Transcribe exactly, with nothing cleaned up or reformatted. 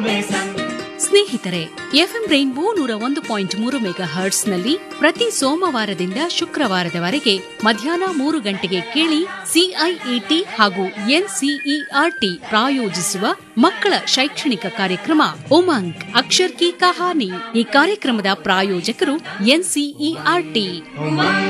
ಸ್ನೇಹಿತರೆ, FM rainbow ನೂರ ಒಂದು ಪಾಯಿಂಟ್ ಮೂರು ಮೆಗಾ ಹರ್ಟ್ಸ್ನಲ್ಲಿ ಪ್ರತಿ ಸೋಮವಾರದಿಂದ ಶುಕ್ರವಾರದವರೆಗೆ ಮಧ್ಯಾಹ್ನ ಮೂರು ಗಂಟೆಗೆ ಕೇಳಿ ಸಿಐಇಟಿ ಹಾಗೂ ಎನ್ಸಿಇಆರ್ಟಿ ಪ್ರಾಯೋಜಿಸುವ ಮಕ್ಕಳ ಶೈಕ್ಷಣಿಕ ಕಾರ್ಯಕ್ರಮ ಉಮಂಗ್ ಅಕ್ಷರ್ ಕಿ ಕಹಾನಿ. ಈ ಕಾರ್ಯಕ್ರಮದ ಪ್ರಾಯೋಜಕರು ಎನ್ಸಿಇಆರ್ಟಿ.